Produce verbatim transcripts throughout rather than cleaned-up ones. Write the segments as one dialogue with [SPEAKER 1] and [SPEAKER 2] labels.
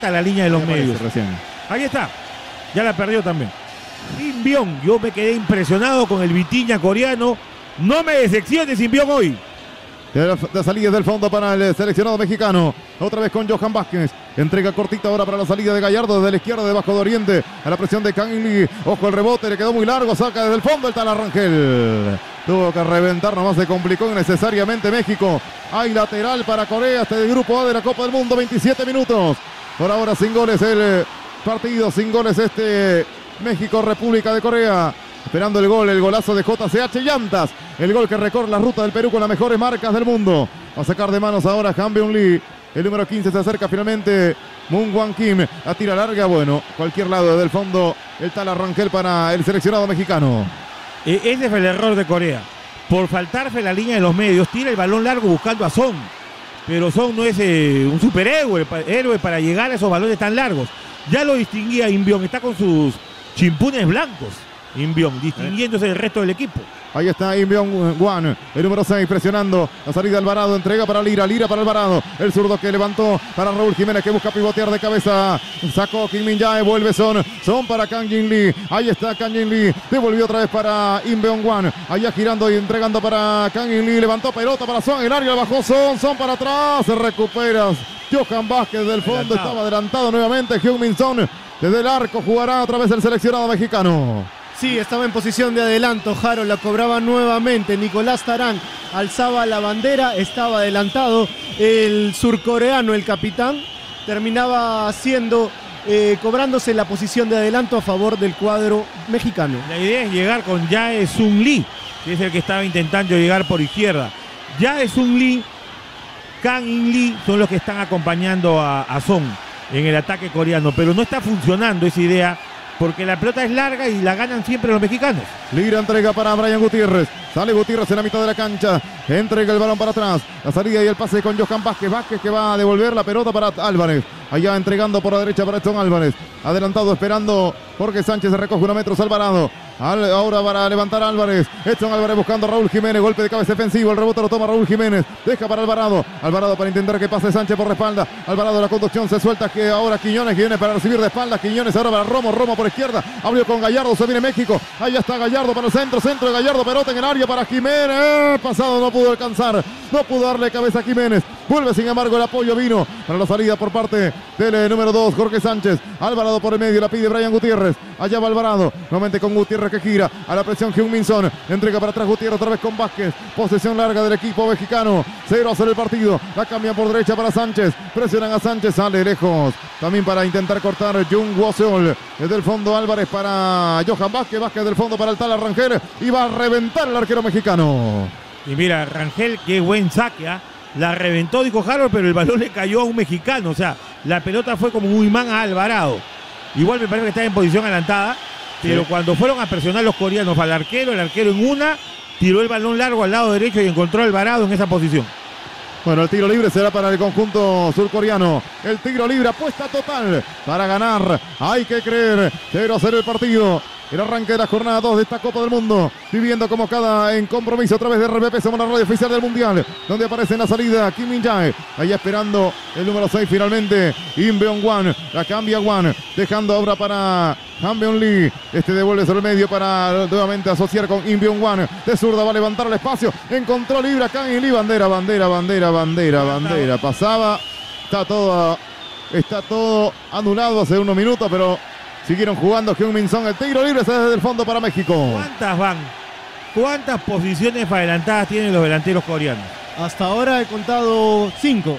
[SPEAKER 1] a la línea de los medios. Recién. Ahí está. Ya la perdió también. Inbión, yo me quedé impresionado con el Vitinha coreano. No me decepciones, Inbión, hoy.
[SPEAKER 2] De, de salida del fondo para el seleccionado mexicano. Otra vez con Johan Vázquez. Entrega cortita ahora para la salida de Gallardo desde la izquierda de Bajo de Oriente. A la presión de Kang In Lee. Ojo el rebote, le quedó muy largo. Saca desde el fondo el Tala Rangel. Tuvo que reventar, nomás se complicó innecesariamente México. Hay lateral para Corea. Este grupo A de la Copa del Mundo. veintisiete minutos. Por ahora sin goles el partido. Sin goles este México, República de Corea. Esperando el gol, el golazo de J C H Llantas. El gol que recorre la ruta del Perú con las mejores marcas del mundo. Va a sacar de manos ahora Han Byung Lee. El número quince se acerca finalmente Moon Hwan Kim. La tira larga, bueno, cualquier lado del fondo. El Tala Rangel para el seleccionado mexicano.
[SPEAKER 1] Eh, ese fue el error de Corea. Por faltarse la línea de los medios, tira el balón largo buscando a Son. Pero Son no es eh, un superhéroe héroe para llegar a esos balones tan largos. Ya lo distinguía Inbión, está con sus chimpunes blancos. Inbión, distinguiéndose del resto del equipo.
[SPEAKER 2] Ahí está Inbión Hwan, el número seis, presionando la salida de Alvarado, entrega para Lira, Lira para Alvarado, el zurdo que levantó para Raúl Jiménez, que busca pivotear de cabeza, sacó Kim Min Jae, vuelve Son, Son para Kang In Lee, ahí está Kang In Lee, devolvió otra vez para Inbión Hwan, allá girando y entregando para Kang In Lee, levantó pelota para Son, el área bajó Son, Son para atrás, se recupera Johan Vázquez del fondo, adelantado. Estaba adelantado nuevamente Heung-min Son, desde el arco jugará otra vez el seleccionado mexicano.
[SPEAKER 3] Sí, estaba en posición de adelanto, Jaro la cobraba nuevamente, Nicolás Tarán alzaba la bandera, estaba adelantado, el surcoreano, el capitán, terminaba haciendo, eh, cobrándose la posición de adelanto a favor del cuadro mexicano.
[SPEAKER 1] La idea es llegar con Jae Sung Lee, que es el que estaba intentando llegar por izquierda. Jae Sung Lee, Kang In Lee son los que están acompañando a, a Son en el ataque coreano, pero no está funcionando esa idea, porque la pelota es larga y la ganan siempre los mexicanos.
[SPEAKER 2] Lira entrega para Brian Gutiérrez. Sale Gutiérrez en la mitad de la cancha. Entrega el balón para atrás. La salida y el pase con Johan Vázquez. Vázquez que va a devolver la pelota para Álvarez. Allá entregando por la derecha para Edson Álvarez. Adelantado esperando Jorge Sánchez. Se recoge unos metros Alvarado. Al, ahora para levantar Álvarez. Edson Álvarez buscando a Raúl Jiménez. Golpe de cabeza defensivo. El rebote lo toma Raúl Jiménez. Deja para Alvarado. Alvarado para intentar que pase Sánchez por la espalda. Alvarado la conducción se suelta. Que ahora Quiñones. Quiñones para recibir de espalda. Quiñones ahora para Romo. Romo por izquierda. Abrió con Gallardo. Se viene México. Ahí está Gallardo para el centro. Centro de Gallardo. Pelota en el área para Jiménez. Pasado no pudo alcanzar. No pudo darle cabeza a Jiménez. Vuelve sin embargo el apoyo. Vino para la salida por parte del eh, número dos. Jorge Sánchez. Alvarado por el medio. La pide Brian Gutiérrez. Allá va Alvarado. Nuevamente con Gutiérrez que gira. A la presión Heung-min Son. Entrega para atrás Gutiérrez otra vez con Vázquez. Posesión larga del equipo mexicano. cero a cero el partido. La cambian por derecha para Sánchez. Presionan a Sánchez. Sale lejos. También para intentar cortar Jung Woo-seol. Desde el fondo Álvarez para Johan Vázquez. Vázquez del fondo para el Tala Rangel. Y va a reventar el arquero mexicano.
[SPEAKER 1] Y mira, Rangel, qué buen saque, ¿eh? La reventó, dijo Harold, pero el balón le cayó a un mexicano. O sea, la pelota fue como un imán a Alvarado. Igual me parece que está en posición adelantada. Pero sí, cuando fueron a presionar los coreanos al arquero, el arquero en una tiró el balón largo al lado derecho y encontró a Alvarado en esa posición.
[SPEAKER 2] Bueno, el tiro libre será para el conjunto surcoreano. El tiro libre, apuesta total para ganar. Hay que creer. cero a cero el partido. El arranque de la jornada dos de esta Copa del Mundo. Viviendo como cada en compromiso a través de R P P. Somos la radio oficial del Mundial. Donde aparece en la salida Kim Min Jae. Allá esperando el número seis finalmente. Inbión Hwan. La cambia Hwan. Dejando ahora para Han Byung Lee. Este devuelve sobre el medio para nuevamente asociar con Inbión Hwan. De zurda va a levantar el espacio. Encontró libre a Kang In Lee. Bandera, bandera, bandera, bandera, bandera. Pasaba. Está todo, está todo anulado hace unos minutos, pero siguieron jugando Heung-min Son. El tiro libre se desde el fondo para México.
[SPEAKER 1] ¿Cuántas van? ¿Cuántas posiciones adelantadas tienen los delanteros coreanos?
[SPEAKER 3] Hasta ahora he contado cinco.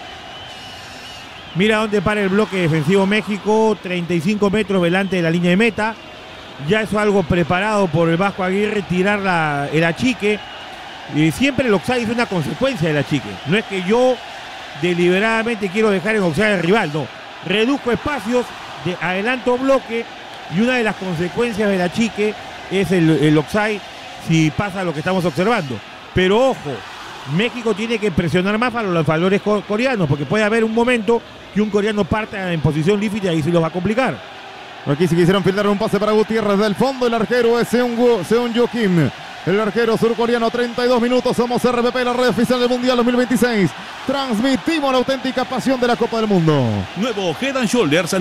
[SPEAKER 1] Mira dónde para el bloque defensivo México. treinta y cinco metros delante de la línea de meta. Ya es algo preparado por el Vasco Aguirre. Tirar la, el achique. Y siempre el offside es una consecuencia del achique. No es que yo deliberadamente quiero dejar en offside al rival. No. Reduzco espacios. De adelanto bloque y una de las consecuencias del achique es el, el offside si pasa lo que estamos observando. Pero ojo, México tiene que presionar más a los valores coreanos porque puede haber un momento que un coreano parta en posición lífida y ahí se los va a complicar.
[SPEAKER 2] Aquí si quisieron filtrar un pase para Gutiérrez del fondo, el arquero es Seung-Woo Kim. El arquero surcoreano, treinta y dos minutos. Somos R P P, la red oficial del Mundial dos mil veintiséis. transmitimos la auténtica pasión de la Copa del Mundo.
[SPEAKER 4] Nuevo Head and Shoulders